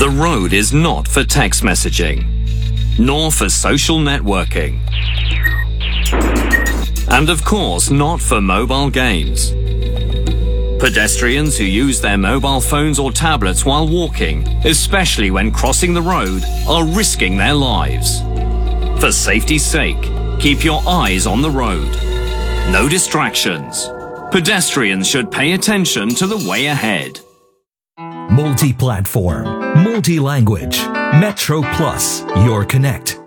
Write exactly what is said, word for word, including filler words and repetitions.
The road is not for text messaging, nor for social networking, and of course not for mobile games. Pedestrians who use their mobile phones or tablets while walking, especially when crossing the road, are risking their lives. For safety's sake, keep your eyes on the road. No distractions. Pedestrians should pay attention to the way ahead. Multi-platform, multi-language, Metro Plus, your connect.